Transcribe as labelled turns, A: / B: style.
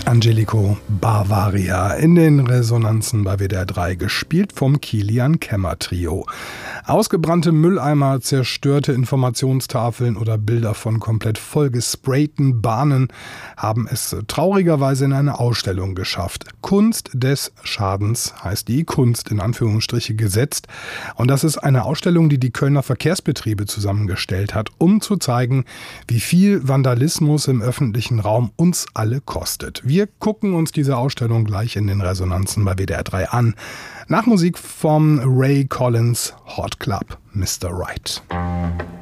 A: Angelico Bavaria in den Resonanzen bei WDR 3, gespielt vom Kilian Kämmer Trio. Ausgebrannte Mülleimer, zerstörte Informationstafeln oder Bilder von komplett vollgesprayten Bahnen haben es traurigerweise in eine Ausstellung geschafft. Kunst des Schadens heißt die, Kunst in Anführungsstriche gesetzt. Und das ist eine Ausstellung, die die Kölner Verkehrsbetriebe zusammengestellt hat, um zu zeigen, wie viel Vandalismus im öffentlichen Raum uns alle kostet. Wir gucken uns diese Ausstellung gleich in den Resonanzen bei WDR 3 an. Nach Musik von Ray Collins, Hot Club, Mr. Right.